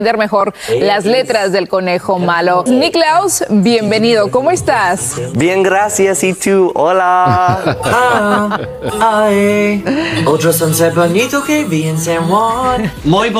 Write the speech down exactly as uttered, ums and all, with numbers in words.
mejor las letras del conejo malo. Niklaus, bienvenido, ¿cómo estás? Bien, gracias, y tú, hola. Ah, ay, otro sunset bonito que vi en San Juan. Muy